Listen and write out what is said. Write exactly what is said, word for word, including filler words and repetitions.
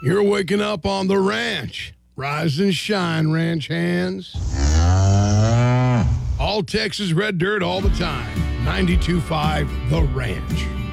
You're waking up on the ranch. Rise and shine, ranch hands. All Texas red dirt all the time. ninety-two point five The Ranch.